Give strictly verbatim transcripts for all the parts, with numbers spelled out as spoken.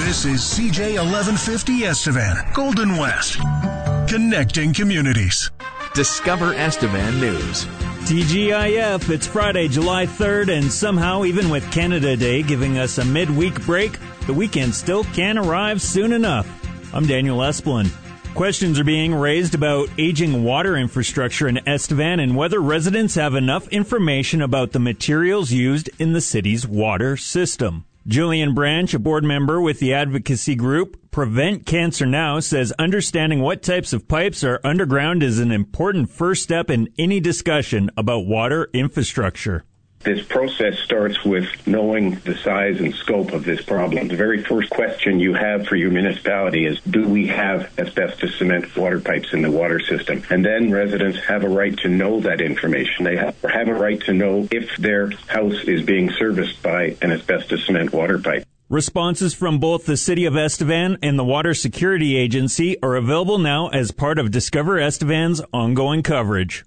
This is C J eleven fifty Estevan, Golden West. Connecting communities. Discover Estevan News. T G I F, it's Friday, July third, and somehow, even with Canada Day giving us a midweek break, the weekend still can't arrive soon enough. I'm Daniel Esplin. Questions are being raised about aging water infrastructure in Estevan and whether residents have enough information about the materials used in the city's water system. Julian Branch, a board member with the advocacy group Prevent Cancer Now, says understanding what types of pipes are underground is an important first step in any discussion about water infrastructure. This process starts with knowing the size and scope of this problem. The very first question you have for your municipality is, do we have asbestos cement water pipes in the water system? And then residents have a right to know that information. They have, have a right to know if their house is being serviced by an asbestos cement water pipe. Responses from both the City of Estevan and the Water Security Agency are available now as part of Discover Estevan's ongoing coverage.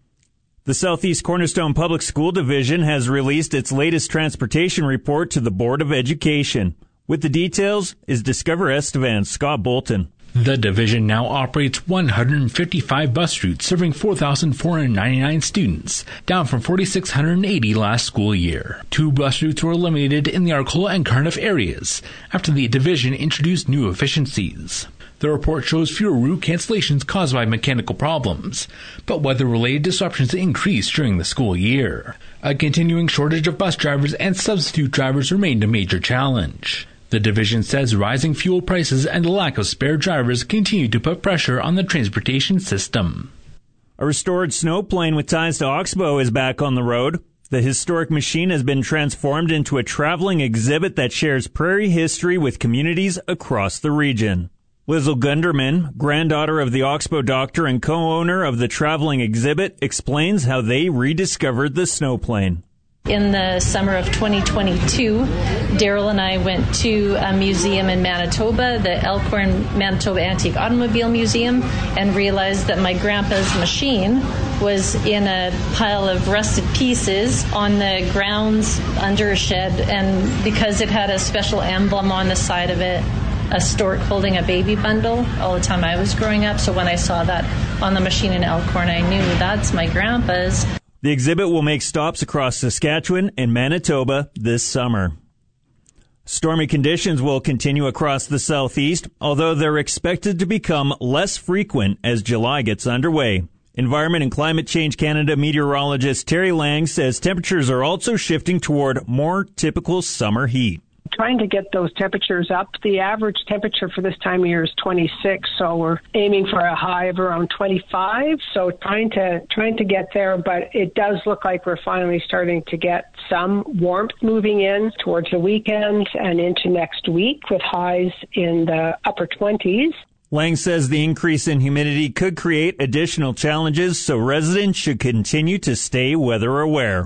The Southeast Cornerstone Public School Division has released its latest transportation report to the Board of Education. With the details is Discover Estevan's Scott Bolton. The division now operates one hundred fifty-five bus routes serving four thousand four hundred ninety-nine students, down from four thousand six hundred eighty last school year. Two bus routes were eliminated in the Arcola and Cardiff areas after the division introduced new efficiencies. The report shows fewer route cancellations caused by mechanical problems, but weather-related disruptions increased during the school year. A continuing shortage of bus drivers and substitute drivers remained a major challenge. The division says rising fuel prices and the lack of spare drivers continue to put pressure on the transportation system. A restored snowplane with ties to Oxbow is back on the road. The historic machine has been transformed into a traveling exhibit that shares prairie history with communities across the region. Lizzle Gunderman, granddaughter of the Oxbow doctor and co-owner of the traveling exhibit, explains how they rediscovered the snowplane. In the summer of twenty twenty-two, Daryl and I went to a museum in Manitoba, the Elkhorn Manitoba Antique Automobile Museum, and realized that my grandpa's machine was in a pile of rusted pieces on the grounds under a shed, and because it had a special emblem on the side of it, a stork holding a baby bundle all the time I was growing up. So when I saw that on the machine in Elkhorn, I knew that's my grandpa's. The exhibit will make stops across Saskatchewan and Manitoba this summer. Stormy conditions will continue across the southeast, although they're expected to become less frequent as July gets underway. Environment and Climate Change Canada meteorologist Terry Lang says temperatures are also shifting toward more typical summer heat. Trying to get those temperatures up. The average temperature for this time of year is twenty-six, so we're aiming for a high of around twenty-five. So trying to trying to get there, but it does look like we're finally starting to get some warmth moving in towards the weekend and into next week with highs in the upper twenties. Lang says the increase in humidity could create additional challenges, so residents should continue to stay weather aware.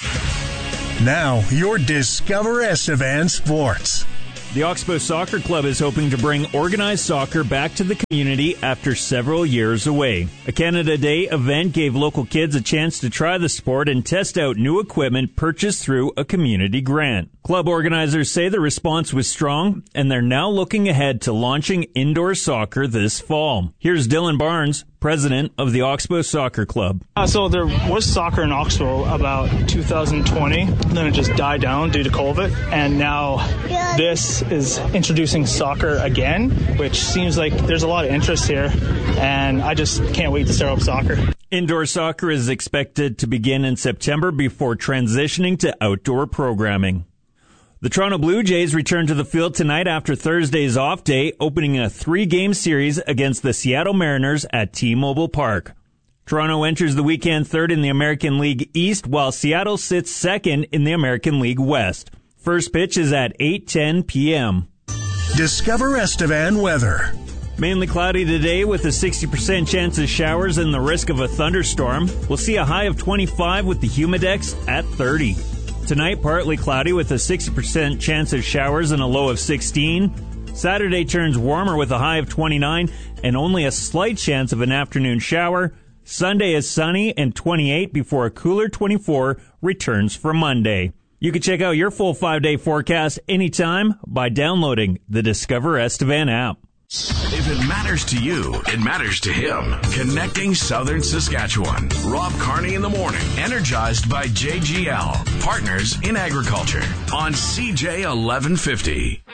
Now, your Discover Estevan Sports. The Oxbow Soccer Club is hoping to bring organized soccer back to the community after several years away. A Canada Day event gave local kids a chance to try the sport and test out new equipment purchased through a community grant. Club organizers say the response was strong, and they're now looking ahead to launching indoor soccer this fall. Here's Dylan Barnes, president of the Oxbow Soccer Club. Uh, so there was soccer in Oxbow about two thousand twenty, then it just died down due to COVID, and now this is introducing soccer again, which seems like there's a lot of interest here, and I just can't wait to start up soccer. Indoor soccer is expected to begin in September before transitioning to outdoor programming. The Toronto Blue Jays return to the field tonight after Thursday's off day, opening a three-game series against the Seattle Mariners at T-Mobile Park. Toronto enters the weekend third in the American League East, while Seattle sits second in the American League West. First pitch is at eight ten p.m. Discover Estevan weather. Mainly cloudy today with a sixty percent chance of showers and the risk of a thunderstorm. We'll see a high of twenty-five with the humidex at thirty. Tonight, partly cloudy with a sixty percent chance of showers and a low of sixteen. Saturday turns warmer with a high of twenty-nine and only a slight chance of an afternoon shower. Sunday is sunny and twenty-eight before a cooler twenty-four returns for Monday. You can check out your full five-day forecast anytime by downloading the Discover Estevan app. If it matters to you, it matters to him. Connecting Southern Saskatchewan. Rob Carney in the morning. Energized by J G L. Partners in Agriculture. On C J eleven fifty.